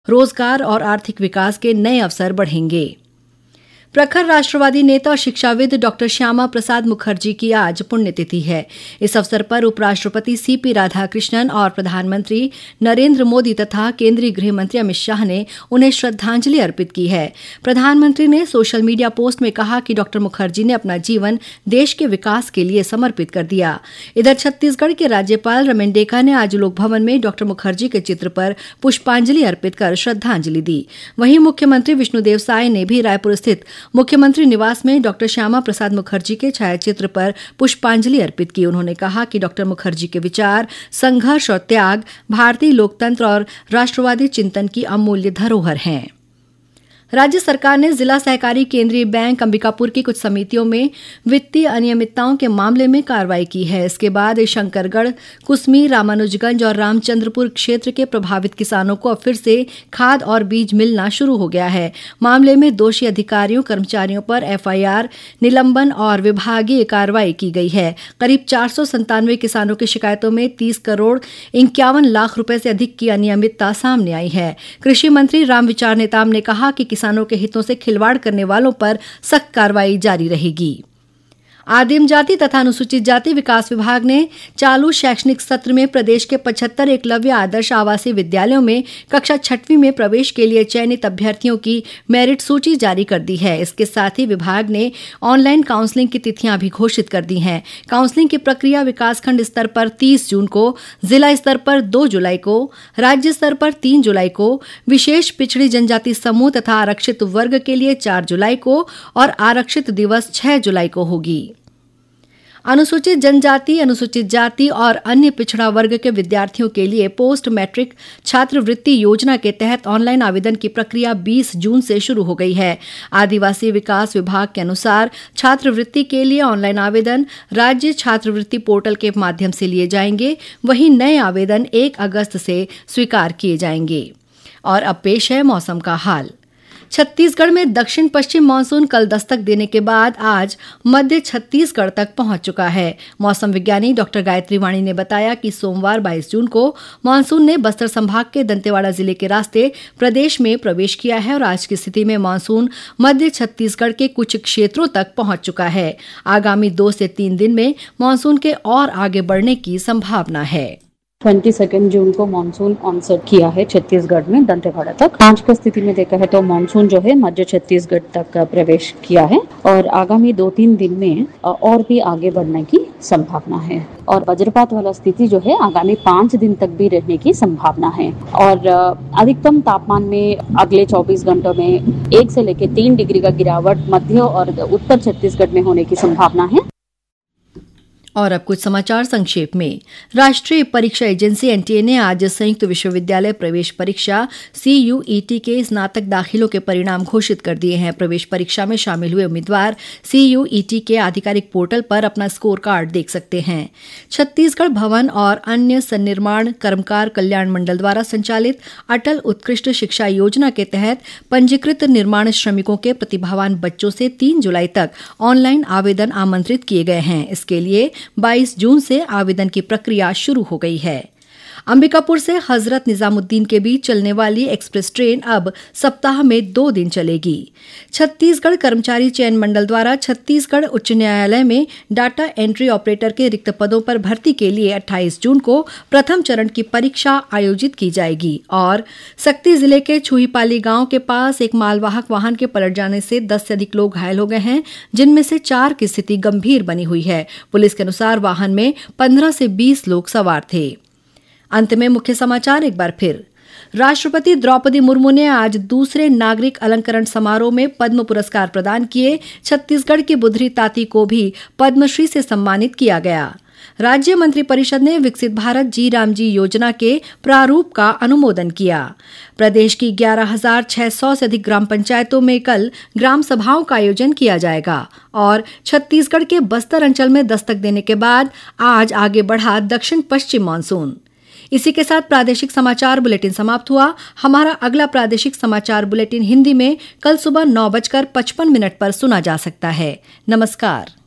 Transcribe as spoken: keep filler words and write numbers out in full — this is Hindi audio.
रोजगार और आर्थिक विकास के नए अवसर बढ़ेंगे। प्रखर राष्ट्रवादी नेता और शिक्षाविद डॉक्टर श्यामा प्रसाद मुखर्जी की आज पुण्यतिथि है। इस अवसर पर उपराष्ट्रपति सीपी राधाकृष्णन और प्रधानमंत्री नरेंद्र मोदी तथा केंद्रीय गृह मंत्री अमित शाह ने उन्हें श्रद्धांजलि अर्पित की है। प्रधानमंत्री ने सोशल मीडिया पोस्ट में कहा कि डॉक्टर मुखर्जी ने अपना जीवन देश के विकास के लिए समर्पित कर दिया। इधर छत्तीसगढ़ के राज्यपाल रमेन डेका ने आज लोक भवन में डॉक्टर मुखर्जी के चित्र पर पुष्पांजलि अर्पित कर श्रद्धांजलि दी। वहीं मुख्यमंत्री विष्णुदेव साय ने भी रायपुर स्थित मुख्यमंत्री निवास में डॉक्टर श्यामा प्रसाद मुखर्जी के छायाचित्र पर पुष्पांजलि अर्पित की। उन्होंने कहा कि डॉक्टर मुखर्जी के विचार, संघर्ष और त्याग भारतीय लोकतंत्र और राष्ट्रवादी चिंतन की अमूल्य धरोहर हैं। राज्य सरकार ने जिला सहकारी केंद्रीय बैंक अंबिकापुर की कुछ समितियों में वित्तीय अनियमितताओं के मामले में कार्रवाई की है। इसके बाद शंकरगढ़, कुसमी, रामानुजगंज और रामचंद्रपुर क्षेत्र के प्रभावित किसानों को अब फिर से खाद और बीज मिलना शुरू हो गया है। मामले में दोषी अधिकारियों, कर्मचारियों पर एफआईआर, निलंबन और विभागीय कार्रवाई की गई है। करीब चार सौ संतानवे किसानों की शिकायतों में तीस करोड़ इक्यावन लाख रुपए से अधिक की अनियमितता सामने आई है। कृषि मंत्री रामविचार नेताम ने कहा कि किसानों के हितों से खिलवाड़ करने वालों पर सख्त कार्रवाई जारी रहेगी। आदिम जाति तथा अनुसूचित जाति विकास विभाग ने चालू शैक्षणिक सत्र में प्रदेश के पचहत्तर एकलव्य आदर्श आवासीय विद्यालयों में कक्षा छठवीं में प्रवेश के लिए चयनित अभ्यर्थियों की मेरिट सूची जारी कर दी है। इसके साथ ही विभाग ने ऑनलाइन काउंसलिंग की तिथियां भी घोषित कर दी हैं। काउंसलिंग की प्रक्रिया विकासखंड स्तर पर तीस जून को, जिला स्तर पर दो जुलाई को, राज्य स्तर पर तीन जुलाई को, विशेष पिछड़ी जनजाति समूह तथा आरक्षित वर्ग के लिए चार जुलाई को और आरक्षित दिवस छह जुलाई को होगी। अनुसूचित जनजाति, अनुसूचित जाति और अन्य पिछड़ा वर्ग के विद्यार्थियों के लिए पोस्ट मैट्रिक छात्रवृत्ति योजना के तहत ऑनलाइन आवेदन की प्रक्रिया बीस जून से शुरू हो गई है। आदिवासी विकास विभाग के अनुसार छात्रवृत्ति के लिए ऑनलाइन आवेदन राज्य छात्रवृत्ति पोर्टल के माध्यम से लिए जाएंगे। वहीं नए आवेदन एक अगस्त से स्वीकार किए जाएंगे। और अब पेश है मौसम का हाल। छत्तीसगढ़ में दक्षिण पश्चिम मानसून कल दस्तक देने के बाद आज मध्य छत्तीसगढ़ तक पहुंच चुका है। मौसम विज्ञानी डॉक्टर गायत्री वाणी ने बताया कि सोमवार बाईस जून को मानसून ने बस्तर संभाग के दंतेवाड़ा जिले के रास्ते प्रदेश में प्रवेश किया है और आज की स्थिति में मानसून मध्य छत्तीसगढ़ के कुछ क्षेत्रों तक पहुंच चुका है। आगामी दो से तीन दिन में मानसून के और आगे बढ़ने की संभावना है। बाईस जून को मानसून ऑनसेट किया है छत्तीसगढ़ में दंतेवाड़ा तक। आज की स्थिति में देखा है तो मानसून जो है मध्य छत्तीसगढ़ तक प्रवेश किया है और आगामी दो तीन दिन में और भी आगे बढ़ने की संभावना है और वज्रपात वाला स्थिति जो है आगामी पाँच दिन तक भी रहने की संभावना है। और अधिकतम तापमान में अगले चौबीस घंटों में एक से लेकर तीन डिग्री का गिरावट मध्य और उत्तर छत्तीसगढ़ में होने की संभावना है। और अब कुछ समाचार संक्षेप में। राष्ट्रीय परीक्षा एजेंसी एनटीए ने आज संयुक्त विश्वविद्यालय प्रवेश परीक्षा सीयूईटी के स्नातक दाखिलों के परिणाम घोषित कर दिए हैं। प्रवेश परीक्षा में शामिल हुए उम्मीदवार सीयूईटी के आधिकारिक पोर्टल पर अपना स्कोर कार्ड देख सकते हैं। छत्तीसगढ़ भवन और अन्य सन्निर्माण कर्मकार कल्याण मंडल द्वारा संचालित अटल उत्कृष्ट शिक्षा योजना के तहत पंजीकृत निर्माण श्रमिकों के प्रतिभावान बच्चों से तीन जुलाई तक ऑनलाइन आवेदन आमंत्रित किए गए हैं। इसके लिए बाईस जून से आवेदन की प्रक्रिया शुरू हो गई है। अंबिकापुर से हजरत निजामुद्दीन के बीच चलने वाली एक्सप्रेस ट्रेन अब सप्ताह में दो दिन चलेगी। छत्तीसगढ़ कर्मचारी चयन मंडल द्वारा छत्तीसगढ़ उच्च न्यायालय में डाटा एंट्री ऑपरेटर के रिक्त पदों पर भर्ती के लिए अट्ठाईस जून को प्रथम चरण की परीक्षा आयोजित की जाएगी। और सक्ती जिले के छुहीपाली गांव के पास एक मालवाहक वाहन के पलट जाने से दस से अधिक लोग घायल हो गए हैं, जिनमें से चार की स्थिति गंभीर बनी हुई है। पुलिस के अनुसार वाहन में पंद्रह से बीस लोग सवार थे। अंत में मुख्य समाचार एक बार फिर। राष्ट्रपति द्रौपदी मुर्मू ने आज दूसरे नागरिक अलंकरण समारोह में पद्म पुरस्कार प्रदान किए। छत्तीसगढ़ की बुधरी ताती को भी पद्मश्री से सम्मानित किया गया। राज्य मंत्रिपरिषद ने विकसित भारत जी राम जी योजना के प्रारूप का अनुमोदन किया। प्रदेश की ग्यारह हजार छह सौ से अधिक ग्राम पंचायतों में कल ग्राम सभाओं का आयोजन किया जाएगा। और छत्तीसगढ़ के बस्तर अंचल में दस्तक देने के बाद आज आगे बढ़ा दक्षिण पश्चिम मानसून। इसी के साथ प्रादेशिक समाचार बुलेटिन समाप्त हुआ। हमारा अगला प्रादेशिक समाचार बुलेटिन हिंदी में कल सुबह नौ बजकर पचपन मिनट पर सुना जा सकता है। नमस्कार।